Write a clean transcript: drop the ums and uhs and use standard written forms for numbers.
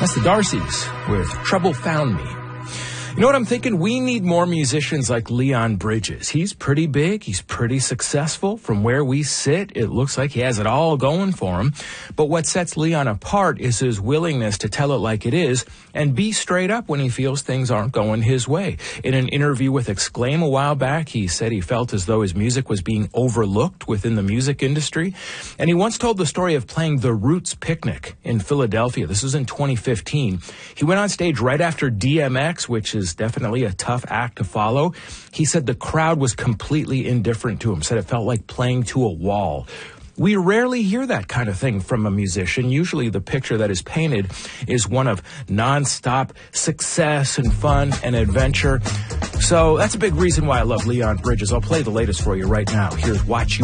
That's the Darcys with Trouble Found Me. You know what I'm thinking? We need more musicians like Leon Bridges. He's pretty big. He's pretty successful. From where we sit, it looks like he has it all going for him. But what sets Leon apart is his willingness to tell it like it is and be straight up when he feels things aren't going his way. In an interview with Exclaim a while back, he said he felt as though his music was being overlooked within the music industry. And he once told the story of playing the Roots Picnic in Philadelphia. This was in 2015. He went on stage right after DMX, which is definitely a tough act to follow. He said the crowd was completely indifferent to him, said it felt like playing to a wall. We rarely hear that kind of thing from a musician. Usually the picture that is painted is one of nonstop success and fun and adventure. So that's a big reason why I love Leon Bridges. I'll play the latest for you right now. Here's Watch You